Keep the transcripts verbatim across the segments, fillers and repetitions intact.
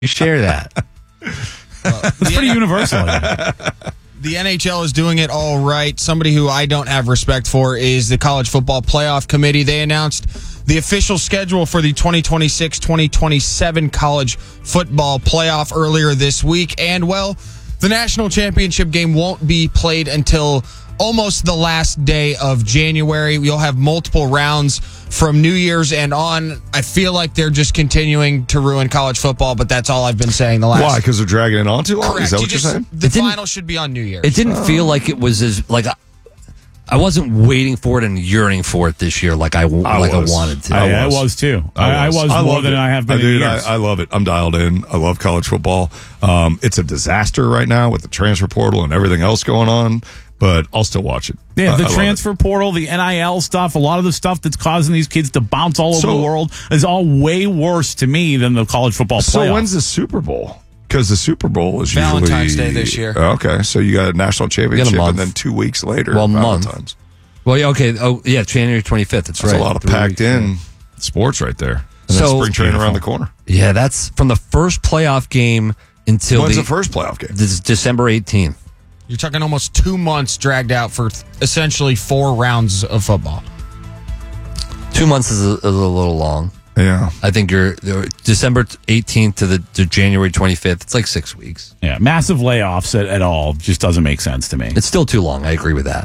You share that. Well, It's pretty universal. The N H L is doing it all right. Somebody who I don't have respect for is the College Football Playoff Committee. They announced the official schedule for the twenty twenty-six twenty twenty-seven College Football Playoff earlier this week. And, well, the national championship game won't be played until almost the last day of January. You'll have multiple rounds from New Year's and on. I feel like they're just continuing to ruin college football, but that's all I've been saying the last. Why? Because they're dragging it on too long? Correct. Is that You what just, you're saying? The It didn't- final should be on New Year's. It didn't feel like it was as like I, I wasn't waiting for it and yearning for it this year like I, I like was. I wanted to. I, I I was. was too. I, I was, I more love than it. I have been I, in dude, years. I, I love it. I'm dialed in. I love college football. Um, it's a disaster right now with the transfer portal and everything else going on, but I'll still watch it. Yeah, I- the I love transfer portal, the N I L stuff, a lot of the stuff that's causing these kids to bounce all over So- the world is all way worse to me than the college football it. So playoff. when's the Super Bowl? Because the Super Bowl is Valentine's usually Day this year. Okay, so you got a national championship, month. and then two weeks later, Well, month. Valentine's. Well, yeah, okay. Oh, yeah, January twenty-fifth. That's, That's right. a lot of Three packed weeks, in yeah. sports right there. And So- then spring training around the Beautiful. corner. Yeah, that's from the first playoff game until When's the, the first playoff game? this is December eighteenth. You're talking almost two months dragged out for essentially four rounds of football. Two months is a, is a little long. Yeah. I think you're you're December eighteenth to the to January twenty-fifth. It's like six weeks. yeah, massive layoffs at, at all just doesn't make sense to me. It's still too long. I agree with that.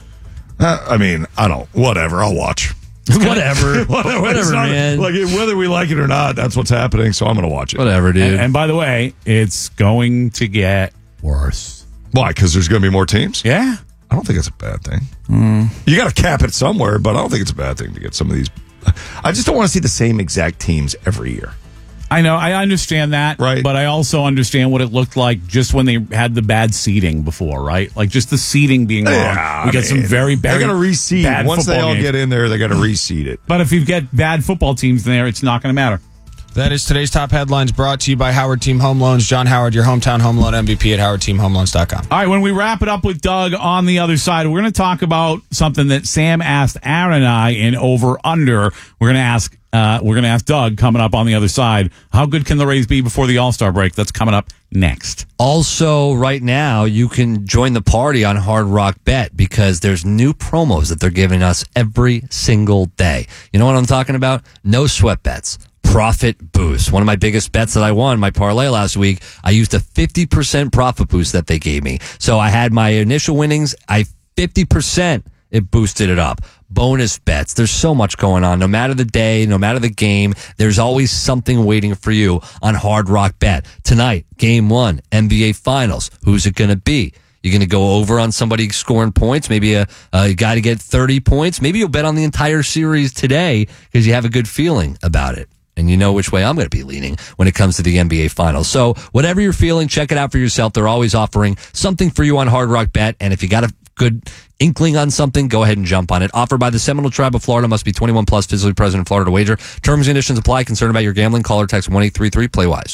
Uh, I mean, I don't. Whatever. I'll watch. Whatever. Whatever, Whatever, It's not- man. Like whether we like it or not, that's what's happening. So I'm going to watch it. Whatever, dude. And, and by the way, it's going to get worse. Why? Because there's going to be more teams. Yeah. I don't think it's a bad thing. You got to cap it somewhere, but I don't think it's a bad thing to get some of these. I just don't want to see the same exact teams every year. I know, I understand that, Right. But I also understand what it looked like just when they had the bad seeding before, right? Like just the seeding being wrong. Yeah, we I got some mean, very, They're very going to reseed. bad Once they football all games. get in there, they got to reseed it. But if you get bad football teams in there, it's not going to matter. That is today's top headlines brought to you by Howard Team Home Loans. John Howard, your hometown home loan M V P at howard team home loans dot com. All right, when we wrap it up with Doug on the other side, we're going to talk about something that Sam asked Aaron and I in Over Under. We're going to ask uh, we're going to ask Doug coming up on the other side. How good can the Rays be before the All-Star break? That's coming up next. Also, right now, you can join the party on Hard Rock Bet because there's new promos that they're giving us every single day. You know what I'm talking about? No sweat bets. Profit boost. One of my biggest bets that I won, my parlay last week, I used a fifty percent profit boost that they gave me. So I had my initial winnings, I fifty percent, it boosted it up. Bonus bets. There's so much going on. No matter the day, no matter the game, there's always something waiting for you on Hard Rock Bet. Tonight, game one, N B A Finals. Who's it going to be? You're going to go over on somebody scoring points, maybe a, a guy to get thirty points. Maybe you'll bet on the entire series today because you have a good feeling about it. And you know which way I'm going to be leaning when it comes to the N B A Finals. So whatever you're feeling, check it out for yourself. They're always offering something for you on Hard Rock Bet. And if you got a good inkling on something, go ahead and jump on it. Offered by the Seminole Tribe of Florida. Must be twenty-one plus, physically present in Florida to wager. Terms and conditions apply. Concerned about your gambling? Call or text one eight three three play wise.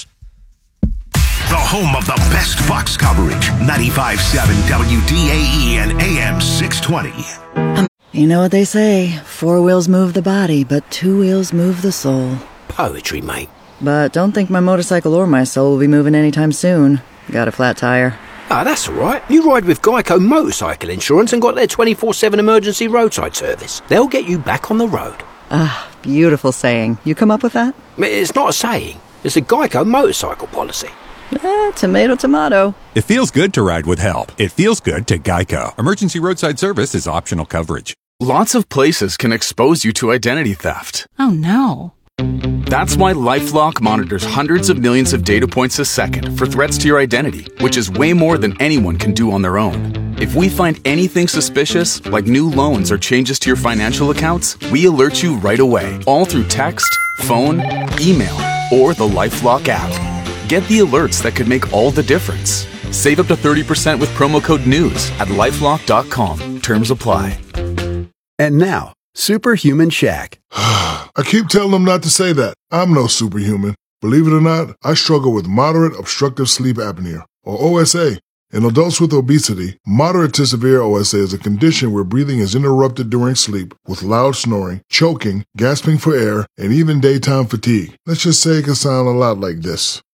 The home of the best Bucks coverage. ninety-five point seven W D A E and A M six twenty. You know what they say, four wheels move the body, but two wheels move the soul. Poetry, mate. But don't think my motorcycle or my soul will be moving anytime soon. Got a flat tire. Ah, that's all right. You ride with Geico Motorcycle Insurance and got their twenty-four seven emergency roadside service. They'll get you back on the road. Ah, beautiful saying. You come up with that? It's not a saying. It's a Geico motorcycle policy. Eh, tomato, tomato. It feels good to ride with help. It feels good to Geico. Emergency roadside service is optional coverage. Lots of places can expose you to identity theft. Oh, no. That's why LifeLock monitors hundreds of millions of data points a second for threats to your identity, which is way more than anyone can do on their own. If we find anything suspicious, like new loans or changes to your financial accounts, we alert you right away, all through text, phone, email, or the LifeLock app. Get the alerts that could make all the difference. Save up to thirty percent with promo code NEWS at lifelock dot com. Terms apply. And now, Superhuman Shaq. I keep telling them not to say that. I'm no superhuman. Believe it or not, I struggle with moderate obstructive sleep apnea, or O S A. In adults with obesity, moderate to severe O S A is a condition where breathing is interrupted during sleep with loud snoring, choking, gasping for air, and even daytime fatigue. Let's just say it can sound a lot like this.